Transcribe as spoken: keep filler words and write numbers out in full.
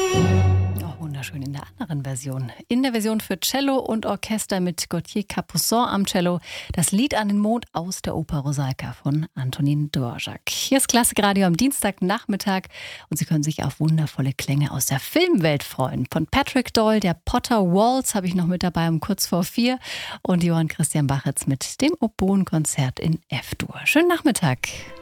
Oh, wunderschön in der anderen Version. In der Version für Cello und Orchester mit Gauthier Capuçon am Cello. Das Lied an den Mond aus der Oper Rosalka von Antonin Dvorak. Hier ist Klassikradio am Dienstagnachmittag und Sie können sich auf wundervolle Klänge aus der Filmwelt freuen. Von Patrick Doyle, der Potter Waltz habe ich noch mit dabei um kurz vor vier und Johann Christian Bach jetzt mit dem Oboenkonzert in F-Dur. Schönen Nachmittag.